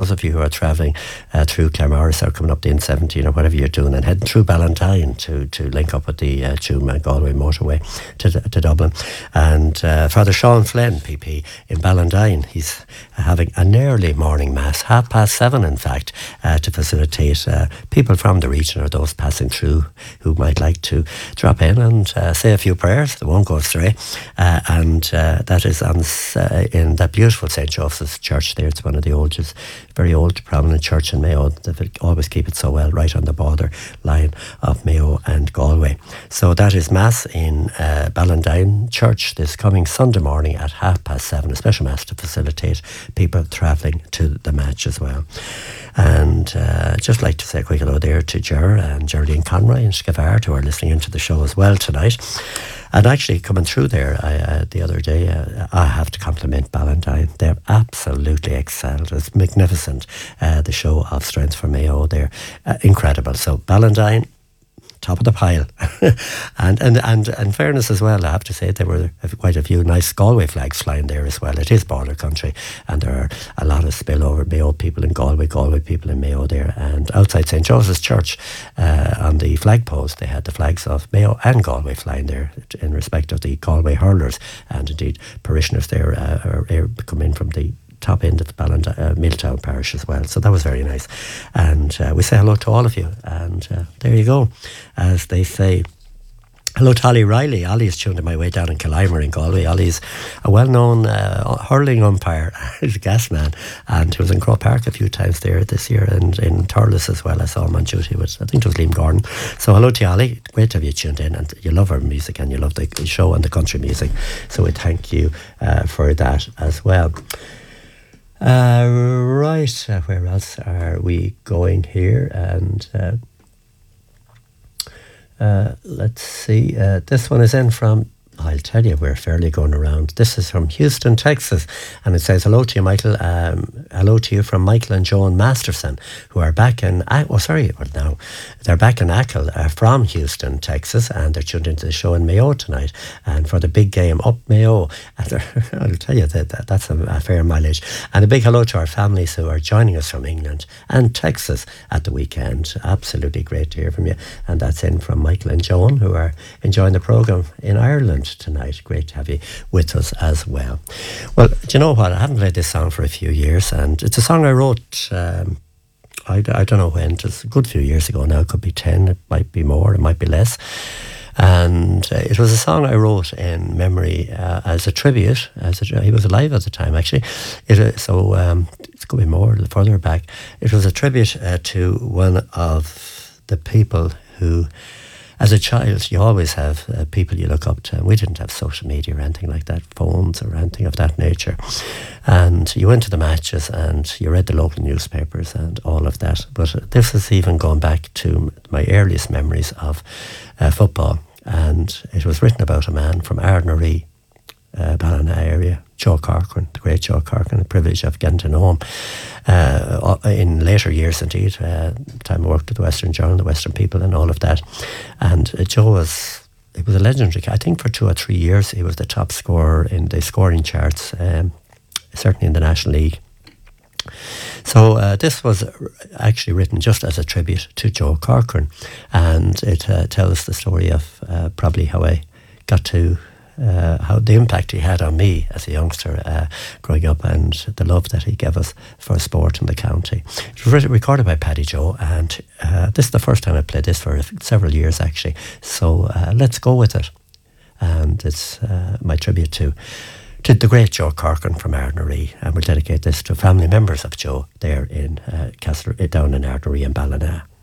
those of you who are travelling through Claremorris or coming up the N17 or whatever you're doing and heading through Ballantyne to link up with the Tuam Galway motorway to Dublin. And Father Sean Flynn, PP, in Ballantyne, he's having an early morning mass, 7:30 in fact, to facilitate people from the region or those passing through who might like to drop in and say a few prayers. They won't go astray. And that is in that beautiful St. Joseph's Church there. It's one of the oldest, very old, prominent church in Mayo. They always keep it so well, right on the border line of Mayo and Galway. So that is Mass in Ballantyne Church this coming Sunday morning at 7:30, a special Mass to facilitate people travelling to the match as well. And just like to say a quick hello there to Ger and Geraldine Conroy and Skavard, who are listening into the show as well tonight. And actually coming through there the other day, I have to compliment Ballantyne. They're absolutely excelled. It's magnificent, the show of Strength for Mayo. They're incredible. So Ballantyne, top of the pile. and fairness as well, I have to say there were quite a few nice Galway flags flying there as well. It is border country and there are a lot of spillover Mayo people in Galway people in Mayo there. And outside St. Joseph's Church on the flagpoles they had the flags of Mayo and Galway flying there in respect of the Galway hurlers, and indeed parishioners there come in from the top end of the Milltown parish as well. So that was very nice. And we say hello to all of you. And there you go, as they say. Hello to Ollie Riley. Ollie's tuned in my way down in Killimer in Galway. Ollie's a well-known hurling umpire. He's a gas man. And he was in Croke Park a few times there this year, and in Thurles as well. I saw him on duty with, I think it was Liam Gordon. So hello to Ollie. Great to have you tuned in. And you love our music and you love the show and the country music. So we thank you for that as well. Right, where else are we going here? And let's see. This one is in from, I'll tell you, we're fairly going around. This is from Houston, Texas, and it says, hello to you, Michael. Hello to you from Michael and Joan Masterson, who are back in, they're back in Achill from Houston, Texas, and they're tuned into the show in Mayo tonight, and for the big game up Mayo. I'll tell you that's a fair mileage. And a big hello to our families who are joining us from England and Texas at the weekend. Absolutely great to hear from you. And that's in from Michael and Joan, who are enjoying the programme in Ireland tonight. Great to have you with us as well. Well, do you know what? I haven't played this song for a few years, and it's a song I wrote, I don't know when, it was a good few years ago now. It could be 10, it might be more, it might be less. And it was a song I wrote in memory as a tribute. He was alive at the time, actually. It's going to be more further back. It was a tribute to one of the people who, as a child, you always have people you look up to. And we didn't have social media or anything like that, phones or anything of that nature. And you went to the matches and you read the local newspapers and all of that. But this is even going back to my earliest memories of football. And it was written about a man from Ardnaree, Ballina area, Joe Corcoran, the great Joe Corcoran. The privilege of getting to know him in later years, indeed. Time I worked with the Western Journal, the Western People and all of that. And Joe was a legendary. I think for 2 or 3 years he was the top scorer in the scoring charts, certainly in the National League. So this was actually written just as a tribute to Joe Corcoran, and it tells the story of probably how I got to how the impact he had on me as a youngster growing up, and the love that he gave us for sport in the county. It was recorded by Paddy Joe, and this is the first time I played this for several years actually. So let's go with it, and it's my tribute to the great Joe Corcoran from Ardnaree, and we'll dedicate this to family members of Joe there in down in Ardnaree and Ballina.